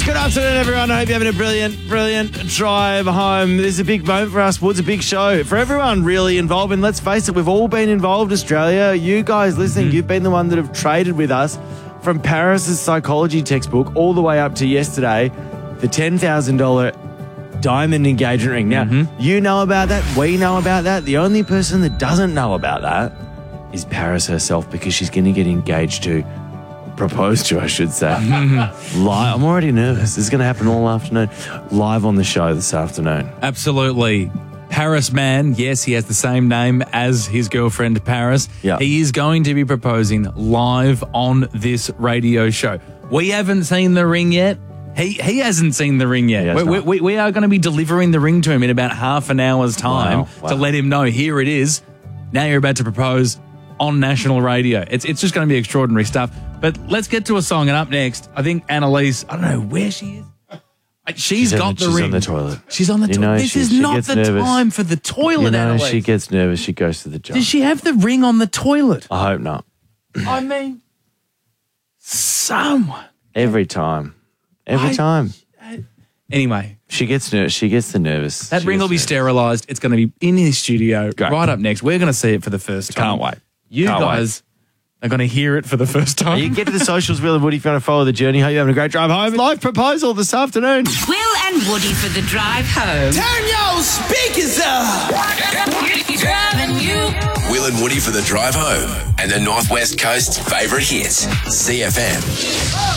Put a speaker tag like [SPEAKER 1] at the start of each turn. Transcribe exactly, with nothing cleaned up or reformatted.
[SPEAKER 1] Good afternoon, everyone. I hope you're having a brilliant, brilliant drive home. This is a big moment for us, Woods, a big show. For everyone really involved, and let's face it, we've all been involved, Australia. You guys listening, mm-hmm. you've been the one that have traded with us from Paris's psychology textbook all the way up to yesterday, the ten thousand dollars diamond engagement ring. Now, mm-hmm. you know about that. We know about that. The only person that doesn't know about that is Paris herself, because she's going to get engaged to, proposed to, I should say. Live. I'm already nervous. This is going to happen all afternoon. Live on the show this afternoon.
[SPEAKER 2] Absolutely. Paris Man, yes, he has the same name as his girlfriend Paris.
[SPEAKER 1] Yep.
[SPEAKER 2] He is going to be proposing live on this radio show. We haven't seen the ring yet. He he hasn't seen the ring yet. We, we, we are going to be delivering the ring to him in about half an hour's time wow, wow. to let him know, here it is. Now you're about to propose on national radio. It's it's just going to be extraordinary stuff. But let's get to a song, and up next, I think Annalise, I don't know where she is. She's,
[SPEAKER 1] she's
[SPEAKER 2] got
[SPEAKER 1] on,
[SPEAKER 2] the
[SPEAKER 1] she's
[SPEAKER 2] ring.
[SPEAKER 1] on the toilet.
[SPEAKER 2] She's on the toilet. This is not the
[SPEAKER 1] nervous.
[SPEAKER 2] time for the toilet,
[SPEAKER 1] you know,
[SPEAKER 2] Annalise.
[SPEAKER 1] She gets nervous. She goes to the job.
[SPEAKER 2] Does she have the ring on the toilet?
[SPEAKER 1] I hope not.
[SPEAKER 2] I mean, someone.
[SPEAKER 1] Every time. Every
[SPEAKER 2] I,
[SPEAKER 1] time.
[SPEAKER 2] I, anyway.
[SPEAKER 1] She gets nervous. She gets the nervous.
[SPEAKER 2] That
[SPEAKER 1] she
[SPEAKER 2] ring will be
[SPEAKER 1] nervous.
[SPEAKER 2] sterilised. It's going to be in his studio
[SPEAKER 1] Great.
[SPEAKER 2] right up next. We're going to see it for the first time.
[SPEAKER 1] Can't wait.
[SPEAKER 2] You
[SPEAKER 1] Can't
[SPEAKER 2] guys wait. are going to hear it for the first time.
[SPEAKER 1] You can get to the socials, Will and Woody, if you want to follow the journey. Hope you're having a great drive home. Live proposal this afternoon.
[SPEAKER 3] Will and Woody for the drive home.
[SPEAKER 4] Turn your speakers up.
[SPEAKER 3] Driving you.
[SPEAKER 5] Will and Woody for the drive home. And the Northwest Coast's favourite hits, C F M.